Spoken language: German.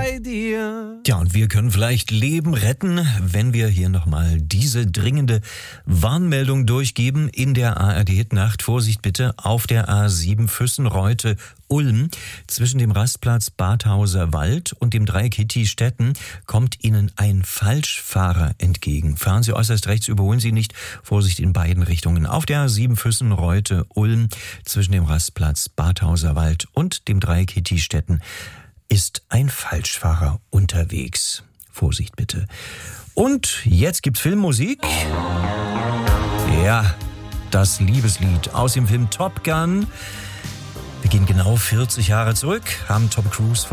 bei dir. Tja, und wir können vielleicht Leben retten, wenn wir hier nochmal diese dringende Warnmeldung durchgeben in der ARD-Hitnacht. Vorsicht bitte, auf der A7 Füssen-Reute-Ulm zwischen dem Rastplatz Badhauser Wald und dem Dreieck Hitti-Stetten kommt Ihnen ein Falschfahrer entgegen. Fahren Sie äußerst rechts, überholen Sie nicht. Vorsicht in beiden Richtungen. Auf der A7 Füssen-Reute-Ulm zwischen dem Rastplatz Badhauser Wald und dem Dreieck Hitti-Stetten ist ein Falschfahrer unterwegs. Vorsicht bitte. Und jetzt gibt's Filmmusik. Ja, das Liebeslied aus dem Film Top Gun. Wir gehen genau 40 Jahre zurück, haben Tom Cruise